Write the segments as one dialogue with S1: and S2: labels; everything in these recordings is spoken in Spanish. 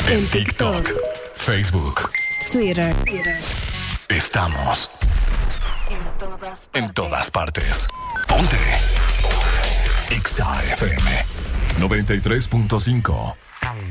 S1: En TikTok, Facebook,
S2: Twitter.
S1: Estamos en todas partes. Ponte Exa FM 93.5.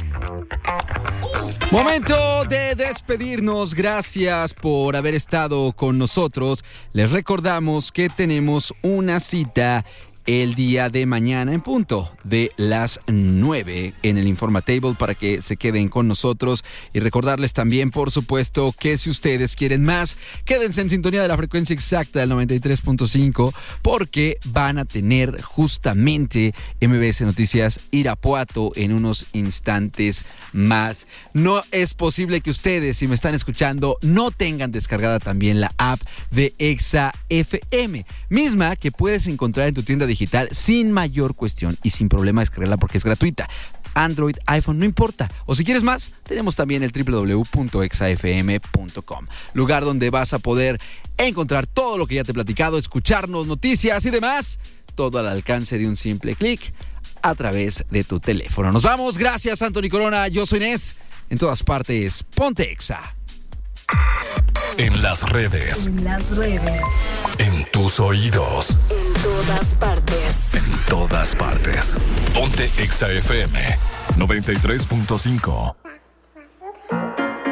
S3: Momento de despedirnos. Gracias por haber estado con nosotros. Les recordamos que tenemos una cita el día de mañana en punto de las 9 en el Informatable para que se queden con nosotros y recordarles también, por supuesto, que si ustedes quieren más, quédense en sintonía de la frecuencia exacta del 93.5 porque van a tener justamente MBS Noticias Irapuato en unos instantes más. No es posible que ustedes, si me están escuchando, no tengan descargada también la app de Exa FM, misma que puedes encontrar en tu tienda digital sin mayor cuestión y sin problema descargarla porque es gratuita. Android, iPhone, no importa. O si quieres más, tenemos también el www.exafm.com, lugar donde vas a poder encontrar todo lo que ya te he platicado, escucharnos, noticias y demás, todo al alcance de un simple clic a través de tu teléfono. Nos vamos, gracias Anthony Corona, yo soy Inés, en todas partes, ponte Exa.
S1: En las redes. En tus oídos.
S2: En todas partes.
S1: En todas partes. Ponte Exa FM 93.5.